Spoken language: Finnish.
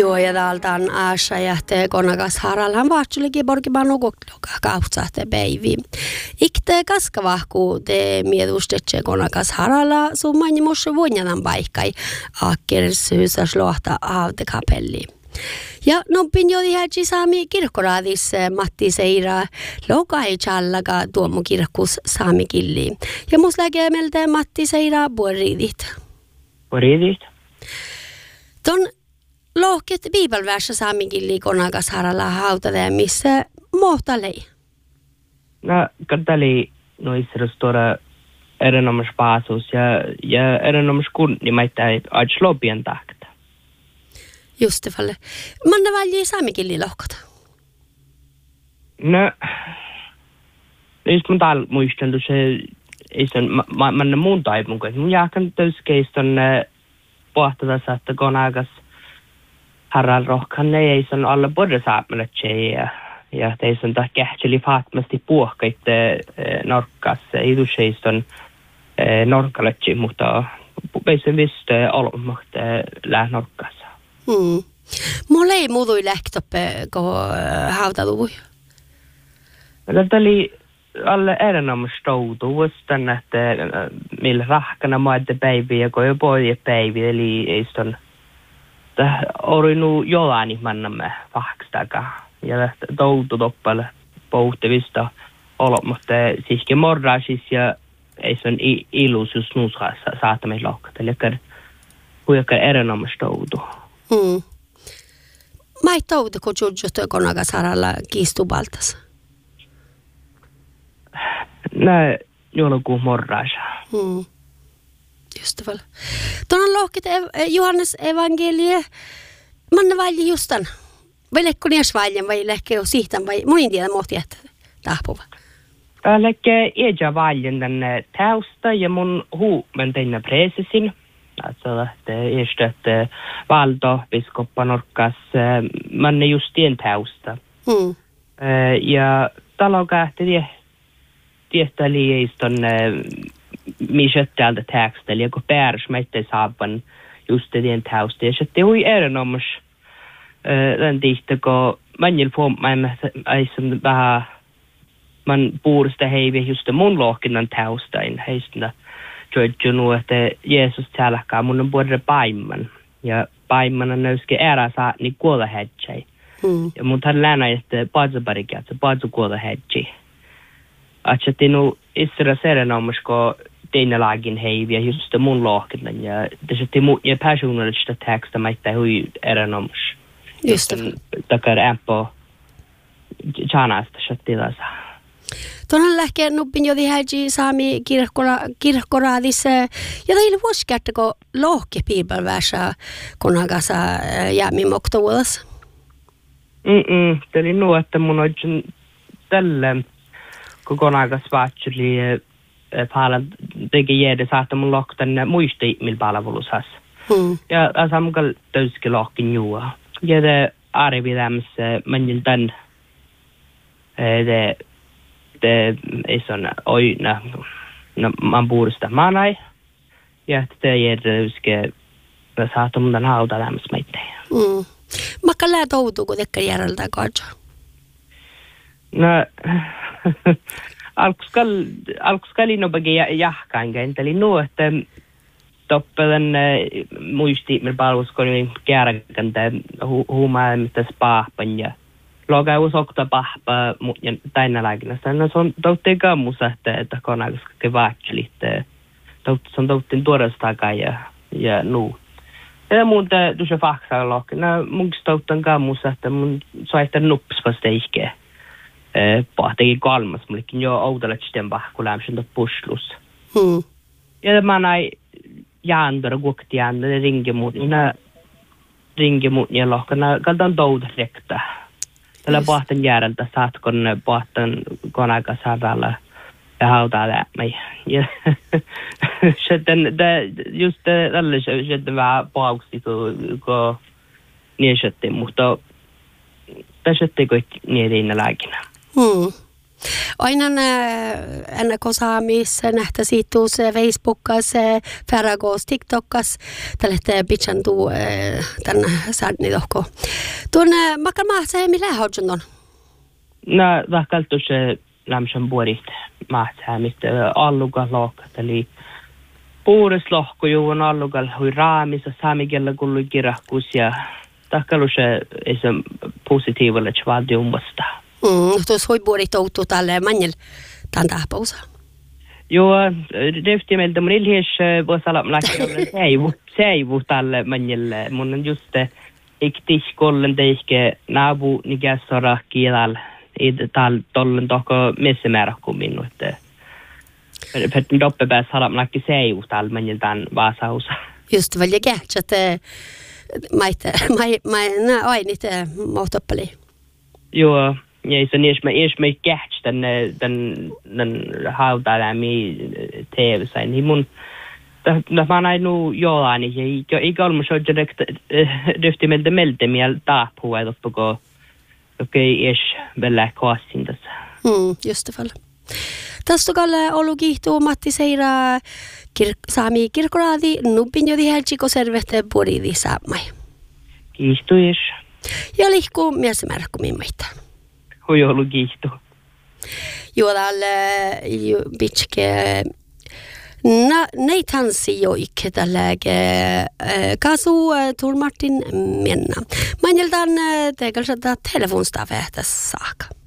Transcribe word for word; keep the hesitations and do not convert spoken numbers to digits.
Joo, ja täältä on Asha ja te konakas harallaan vaatsulikin porkimaan nukukloka kautsahte päivi. Ikte kaskavahku te mietustetse konakas haralla summanji musta vuonjanan paikkai akkershyysas lohta aavte kapelli. Ja noppin jo tiedätkö saami kirkkoraadis Matti Seira lokai challaga tuomu kirkkus saami killi. Ja mus läkee meiltä Matti Seira puoridit. Puoridit? Ton lohket biibelvärsä saami killi konakas haralla hautade missä mohtalei. No, kattali noissa stora erinomas paasus ja ja erinomas kunni maita att slå bien takt. Just det falle. Manna väljer saamikilli lohkota. No, just mun tal muistan se iston manna muun taipun kun mun jaakan töyskeiston pohtada saattaa konakas harral rohkan ei on alla både saamelle ja ja teison ta kähtseli faatmasti puohkaitte norkkas ei du seiston norkaletsi mutta peisen viste olmaht lää norkkas. Hmm. Mulla ei muutu lähtöppe, kun hautatui. Tämä oli alle erinomaisesti stoutuustan, että millä rahkana maita päiviä, kun jo poja päiviä, eli ei sitä oli nu jollain mannamme vahkstakaa. Ja toutu toppalle pouhtavista olematta siiski morraasis ja ei se on illuus nuuskaassa saatamme lohkat. Eli kuinka erinomaisesti stoutu. Hmm. Mä ei toutu, kun judjut konakas haralla kiistubaltas. Nää joulukuun morraisa. Hmm. Just väl. Tuon lohkit ev- Johannes evangelie. Manne valji justan. Vai lekko nies valjan vai lekko jo siihtan vai monin tiedä mohti että tahpuva. Lekko eja valjan tänne tausta ja mun huumen teinä preesisin. Alltså att erstött valdo biskoppa norkas manne just tien tausta. Hmm. Ja talokähti tie tietää liiiston misetältä tekstillä, kun päärs meitä saavan just tien tausta. Ja se hui erinomas den tihtä, kun manjil puhumaan ei sen vähän man puurista heiviä just mun lohkinnan taustain heistä. Joidjunu, että Jeesus tälläkää mun on puhuta paimman. Ja paimman on myöskin ära saa niin kuolla hedjei. Hmm. Ja mun tar läänä, että paadzaparikätsä, paadzu kuolla hedjei. Että tinu isra serenomas, kun teina lagin heiviä just mun lohkinnan. Ja tässä timu ja personallista teksta meitä hui erinomas. Just det. Takar ämpö tjanaasta shattilasa. Tuonne lähtee nuppin jo tiedätkö saami kirkkoraadis. Ja teillä vuosi kertoo lohke biibelvärsä konagasa jäämi moktuulas. Mm-mm. Tämä oli nuo, että mun oikein tälle kokonakas vaatsuli paljon teki jäädä saattaa mun lohtan muisti millä palvelusas. Hmm. Ja samalla täyski lohkin juua. Ja det arvitämässä manjil tän det det är sån oj na no, man bor stä manai ja det ger det ska saattaa mun tän hauta lämmäs meitä. Mm. Makka lää toutuu, kun tekkä järjeltä katsoa. No, alkuskali no bagi jahkaan käyn. Eli nuo, että toppelen muisti, millä palveluskoni kärkän tai huumaa, mitä spahpan ja loga usokta pahpa ja täynnä lääkinnästä. No se on touttiin kammussa, että konakoska vaatseli. Se on touttiin tuoreestakaan ja, ja nuu. Ja muuta tuossa faksaa lohki. No mun touttan kammussa, että mun saihtaa nups vasta ihkeä. Pohtikin kolmas, mullekin jo outolle sitten pahku lämsin puslus. Hmm. Ja mä näin jääntöä kuokti jääntöä, ringi muut. Minä ringi muut ja lohkana kaltaan touta rekta. Tällä pohtan järjeltä saatkon pohtan konakas harralla ja hautaa lämmä. Ja sitten just tällä sitten vähän pauksi, kun niin sitten, mutta tässä ei koitti niin riinnä lääkinä. Hmm. Aina ennen kuin saamis nähtä siitus Facebookas, Färagos, TikTokas, tälle pitchan tuu tänne säädni tohko. Tuon makka mahtsa millä haudjun on? No, vähkaltus lämsän puolit mahtsa, mistä alluga lohkat, eli puures lohko juon allugal hui raamissa saamikella kullu kirahkus ja takkalus ei se positiiville valtiumasta. Mm, tuossa hoi puolit outu tälle manjel tämän tahpausa. Joo, defti meiltä mun ilhies voisi olla lähtee seivu, seivu tälle manjelle. Mun on just iktis kollen teike naabu nikäsora kielal i tal tollen toko messemäärä kuin minun. Petten doppe pääs halam lähti seivu tälle manjel tämän vaasausa. Just välillä kähtsä, että maita, mai, mai, nää ainit mohtoppeli. Joo. Ja så när man är med catch den den den hauta lämmi T V sen niin mun da man ei nu jolla niin ja ei kolme så direkt dyfti meltä meltä miel taapua että poko okei is vällä kostin tässä. Mm, just det fall. Tässä kalle ollut kiihtuu Matti Seira kir saami kirkkoraadi nuppin jo dihelchi ko servette puridi saamai. Kiihtuis. Ja lihku mies märkku mimmaita. Hoi ollut kiihtu. Juodalle bitske na nei tansi jo ikke tälle kasu Tor Martin Menna. Manjeldan te kanske telefonstaa tässä saakka.